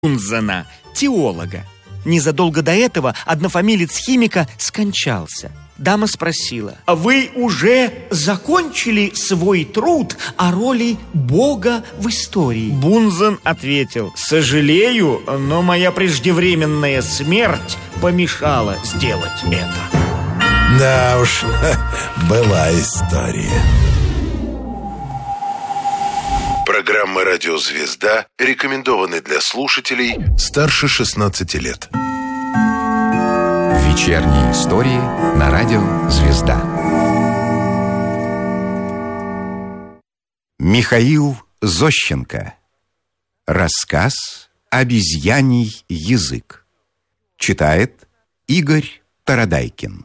Бунзена, теолога. Незадолго до этого однофамилец химика скончался. Дама спросила: «А вы уже закончили свой труд о роли Бога в истории?» Бунзен ответил: «Сожалею, но моя преждевременная смерть помешала сделать это». Да уж, была история. Программа «Радио Звезда» рекомендованы для слушателей старше 16 лет. Вечерние истории на радио «Звезда». Михаил Зощенко. Рассказ «Обезьяний язык». Читает Игорь Тарадайкин.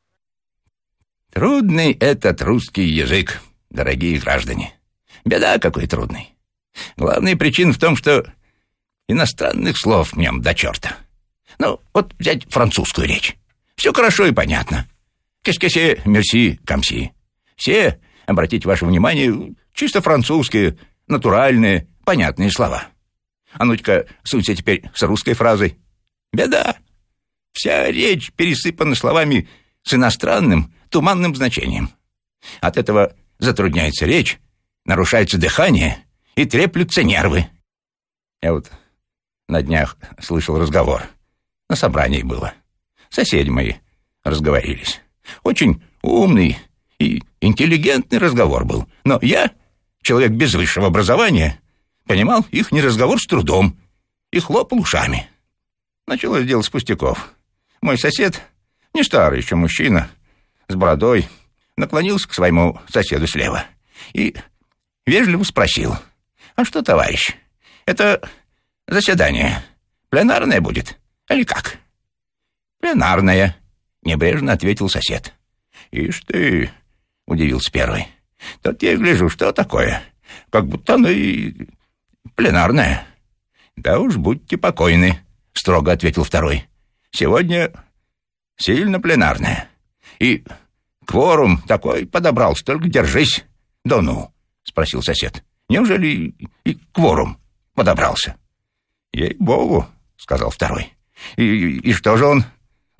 Трудный этот русский язык, дорогие граждане. Беда какой трудный. Главная причина в том, что иностранных слов в нем до черта. Ну, вот взять французскую речь. Все хорошо и понятно. Qu'est-ce, merci, comme-si. Все, обратите ваше внимание, чисто французские, натуральные, понятные слова. А ну-ка, сунься теперь с русской фразой. Беда. Вся речь пересыпана словами с иностранным, туманным значением. От этого затрудняется речь, нарушается дыхание и треплются нервы. Я вот на днях слышал разговор. На собрании было. Соседи мои разговорились. Очень умный и интеллигентный разговор был. Но я, человек без высшего образования, понимал их не разговор с трудом и хлопал ушами. Началось дело с пустяков. Мой сосед, не старый еще мужчина, с бородой, наклонился к своему соседу слева и вежливо спросил: «А что, товарищ, это заседание пленарное будет, или как?» «Пленарное», — небрежно ответил сосед. «Ишь ты», — удивился первый, — «тут я гляжу, что такое, как будто оно и пленарное». «Да уж будьте покойны», — строго ответил второй. «Сегодня сильно пленарное. И кворум такой подобрался, только держись». «Да ну», — спросил сосед, — «неужели и кворум подобрался?» «Ей-богу», — сказал второй. И что же он,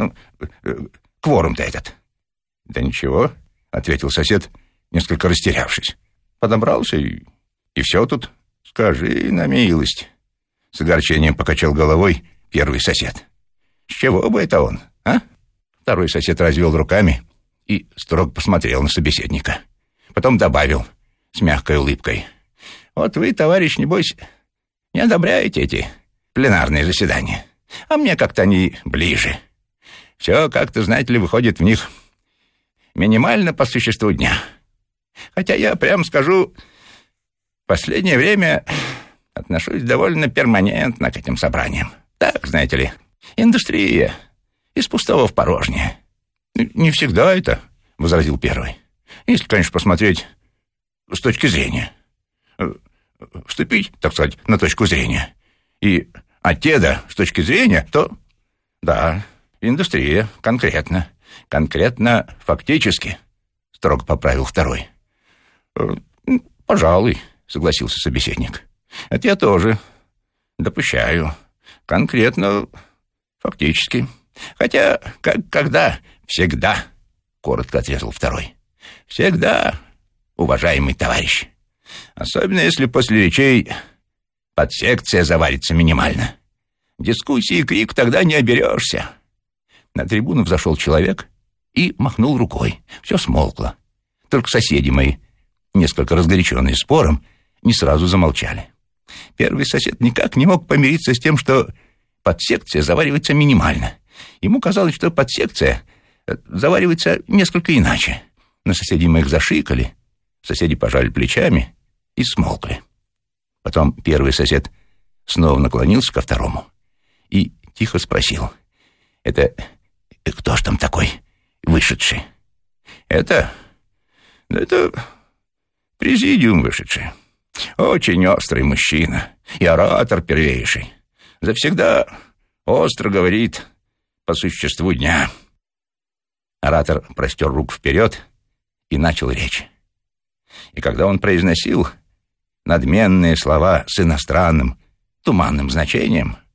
кворум-то этот?» «Да ничего», — ответил сосед, несколько растерявшись. «Подобрался и все тут». «Скажи на милость», — с огорчением покачал головой первый сосед. «С чего бы это он, а?» Второй сосед развел руками и строго посмотрел на собеседника. Потом добавил с мягкой улыбкой: «Вот вы, товарищ, небось, не одобряете эти пленарные заседания, а мне как-то они ближе. Все как-то, знаете ли, выходит в них минимально по существу дня. Хотя я, прямо скажу, в последнее время отношусь довольно перманентно к этим собраниям. Так, знаете ли, индустрия из пустого в порожнее». «Не всегда это», — возразил первый. «Если, конечно, посмотреть с точки зрения. Вступить, так сказать, на точку зрения. И от теда с точки зрения, то да, индустрия конкретно. Конкретно фактически», — строго поправил второй. «Пожалуй», — согласился собеседник. «Это я тоже допущаю. Конкретно фактически. Хотя, как когда, всегда», — коротко отрезал второй. «Всегда, уважаемый товарищ. Особенно, если после речей подсекция заварится минимально. Дискуссии и крик тогда не оберешься». На трибуну взошел человек и махнул рукой. Все смолкло. Только соседи мои, несколько разгоряченные спором, не сразу замолчали. Первый сосед никак не мог помириться с тем, что подсекция заваривается минимально. Ему казалось, что подсекция заваривается несколько иначе. Но соседи моих зашикали, соседи пожали плечами и смолкли. Потом первый сосед снова наклонился ко второму и тихо спросил: «Это кто ж там такой вышедший?» Это президиум вышедший. Очень острый мужчина и оратор первейший. Завсегда остро говорит по существу дня». Оратор простер руку вперед и начал речь. И когда он произносил надменные слова с иностранным, туманным значением